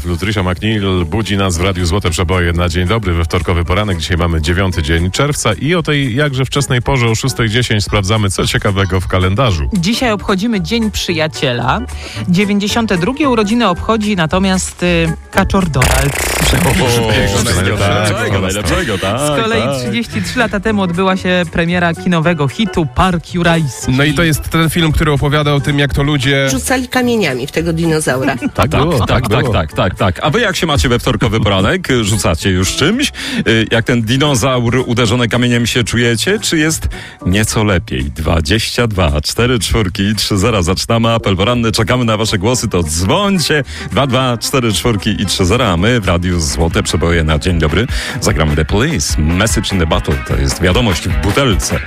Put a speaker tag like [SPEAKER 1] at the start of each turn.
[SPEAKER 1] Love, Tricia McNeil budzi nas w Radiu Złote Przeboje na dzień dobry we wtorkowy poranek. Dzisiaj mamy 9 dzień czerwca i o tej jakże wczesnej porze o 6:10 sprawdzamy, co ciekawego w kalendarzu.
[SPEAKER 2] Dzisiaj obchodzimy Dzień Przyjaciela. 92 urodziny obchodzi natomiast Kaczor Donald.
[SPEAKER 3] Najlepszego, tak.
[SPEAKER 2] Z kolei 33 lata temu odbyła się premiera kinowego hitu Park Jurajski.
[SPEAKER 4] No i to jest ten film, który opowiada o tym, jak to ludzie...
[SPEAKER 5] Rzucali kamieniami w tego dinozaura.
[SPEAKER 1] Tak było.
[SPEAKER 3] Tak. A wy jak się macie we wtorkowy poranek? Rzucacie już czymś? Jak ten dinozaur uderzony kamieniem się czujecie? Czy jest nieco lepiej? 22 4 4 3 0. Zaczynamy apel poranny. Czekamy na wasze głosy. To dzwońcie. 22 4 4 i 3 0. A my w Radiu Złote Przeboje na dzień dobry zagramy The Police. Message in the Bottle. To jest wiadomość w butelce.